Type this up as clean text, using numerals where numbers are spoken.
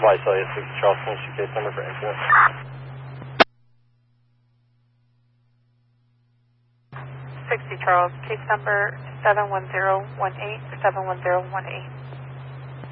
Fly Celsius 60 Charles, finish your case number for incident. 60 Charles, case number 71018 or 71018.